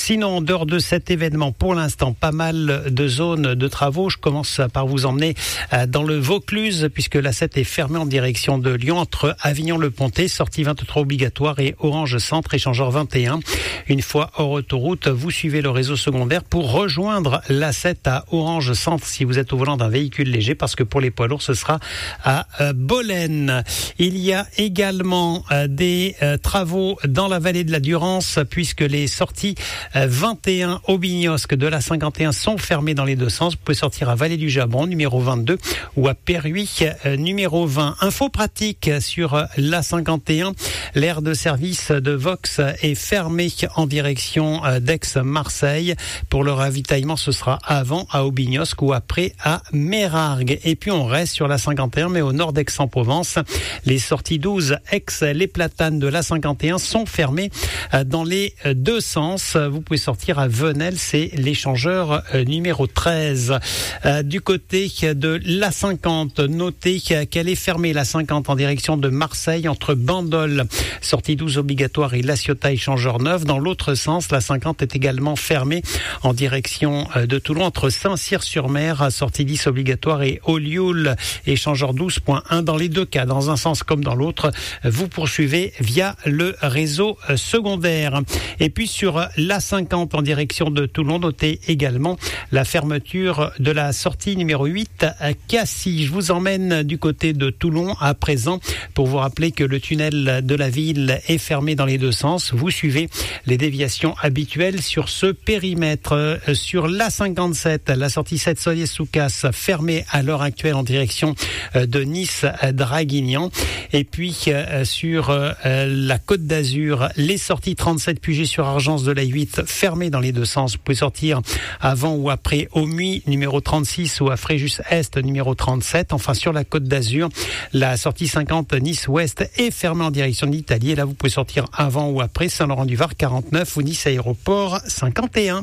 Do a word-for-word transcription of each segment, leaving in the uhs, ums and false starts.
Sinon, en dehors de cet événement, pour l'instant, pas mal de zones de travaux. Je commence par vous emmener dans le Vaucluse, puisque l'A sept est fermée en direction de Lyon, entre Avignon-le-Pontet, sortie vingt-trois obligatoire, et Orange Centre, échangeur vingt et un. Une fois hors autoroute, vous suivez le réseau secondaire pour rejoindre l'A sept à Orange Centre si vous êtes au volant d'un véhicule léger, parce que pour les poids lourds, ce sera à Bolène. Il y a également des travaux dans la vallée de la Durance, puisque les sorties vingt et un Aubignosc de la cinquante et un sont fermées dans les deux sens. Vous pouvez sortir à Vallée du Jabron, numéro vingt-deux, ou à Perruy, numéro vingt. Info pratique sur l'A cinquante et un. L'aire de service de Vox est fermée en direction d'Aix-Marseille. Pour le ravitaillement, ce sera avant à Aubignosc ou après à Mérargues. Et puis on reste sur la cinquante et un, mais au nord d'Aix-en-Provence. Les sorties douze Aix, les Platanes de l'A cinquante et un sont fermées dans les deux sens. Vous pouvez sortir à Venelle, c'est l'échangeur numéro treize. Du côté de l'A cinquante, notez qu'elle est fermée, l'A cinquante, en direction de Marseille, entre Bandol, sortie douze obligatoire, et La Ciotat, échangeur neuf. Dans l'autre sens, l'A cinquante est également fermée en direction de Toulon, entre Saint-Cyr-sur-Mer, sortie dix obligatoire, et Olioul, échangeur douze point un. Dans les deux cas, dans un sens comme dans l'autre, vous poursuivez via le réseau secondaire. Et puis sur l'A cinquante en direction de Toulon, notez également la fermeture de la sortie numéro huit à Cassis. Je vous emmène du côté de Toulon à présent pour vous rappeler que le tunnel de la ville est fermé dans les deux sens. Vous suivez les déviations habituelles sur ce périmètre. Sur l'A cinquante-sept, la sortie sept Solier-Soucas fermée à l'heure actuelle en direction de Nice-Draguignan. Et puis sur la Côte d'Azur, les sorties trente-sept Puget-sur-Argence de la huit fermées dans les deux sens. Vous pouvez sortir avant ou après Aumy, numéro trente-six, ou à Fréjus-Est, numéro trente-sept. Enfin, sur la Côte d'Azur, la sortie cinquante Nice-Ouest est fermée en direction d'Italie. Et là, vous pouvez sortir avant ou après Saint-Laurent-du-Var quarante-neuf ou Nice Aéroport cinquante et un.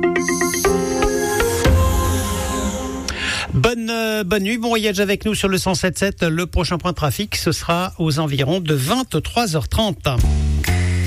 Bonne, euh, bonne nuit, bon voyage avec nous sur le cent sept virgule sept. Le prochain point de trafic, ce sera aux environs de vingt-trois heures trente.